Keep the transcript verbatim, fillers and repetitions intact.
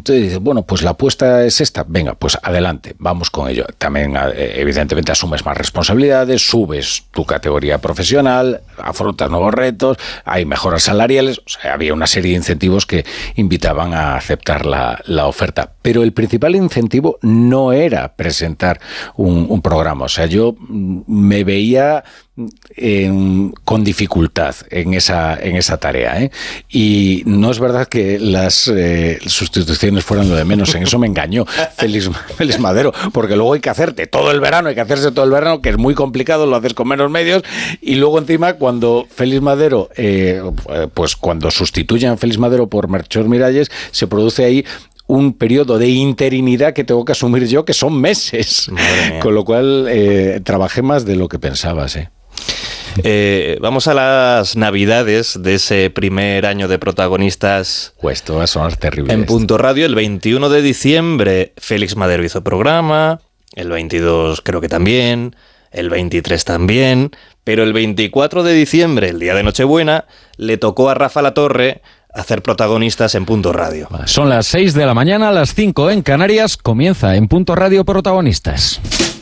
entonces dices, bueno, pues la apuesta es esta, venga, pues adelante, vamos con ello. También, evidentemente, asumes más responsabilidades, subes tu categoría profesional, afrontas nuevos retos, hay mejoras salariales, o sea, había una serie de incentivos que invitaban a aceptar la, la oferta. Pero el principal incentivo no era presentar un, un programa, o sea, yo me veía En, con dificultad en esa en esa tarea, ¿eh? Y no es verdad que las eh, sustituciones fueran lo de menos, en eso me engañó Félix, Félix Madero, porque luego hay que hacerte todo el verano, hay que hacerse todo el verano, que es muy complicado, lo haces con menos medios, y luego encima cuando Félix Madero, eh, pues cuando sustituyen a Félix Madero por Melchor Miralles, se produce ahí un periodo de interinidad que tengo que asumir yo, que son meses, con lo cual eh, trabajé más de lo que pensabas, ¿eh? Eh, vamos a las navidades de ese primer año de protagonistas. Pues esto va a sonar terrible. En esto. Punto Radio, el veintiuno de diciembre, Félix Madero hizo programa, el veintidós creo que también, el veintitrés también, pero el veinticuatro de diciembre, el día de Nochebuena, le tocó a Rafa Latorre hacer protagonistas en Punto Radio. Son las seis de la mañana, las cinco en Canarias, comienza en Punto Radio Protagonistas.